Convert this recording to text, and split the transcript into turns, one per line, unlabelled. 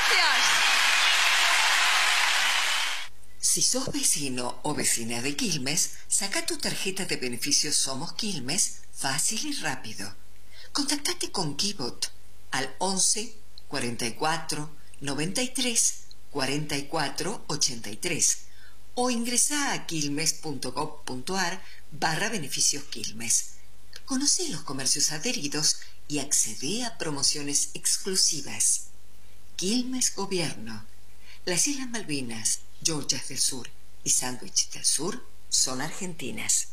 Gracias.
Si sos vecino o vecina de Quilmes, saca tu tarjeta de beneficios Somos Quilmes fácil y rápido. Contactate con Kibot al 11 44 93 44 83 o ingresá a quilmes.gov.ar/beneficios Quilmes. Conoce los comercios adheridos y accede a promociones exclusivas. Quilmes Gobierno. Las Islas Malvinas, Georgias del Sur y Sándwich del Sur son argentinas.